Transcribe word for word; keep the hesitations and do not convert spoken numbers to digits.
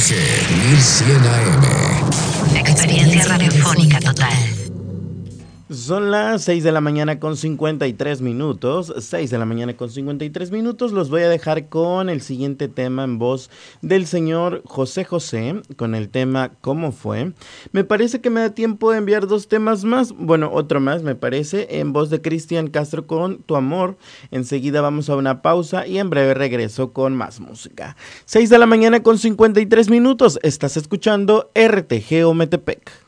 G mil cien A M. Experiencia radiofónica total. Son las seis de la mañana con cincuenta y tres minutos, seis de la mañana con cincuenta y tres minutos, los voy a dejar con el siguiente tema en voz del señor José José, con el tema ¿Cómo fue? Me parece que me da tiempo de enviar dos temas más, bueno, otro más me parece, en voz de Cristian Castro con Tu Amor. Enseguida vamos a una pausa y en breve regreso con más música. seis de la mañana con cincuenta y tres minutos, estás escuchando R T G Ometepec.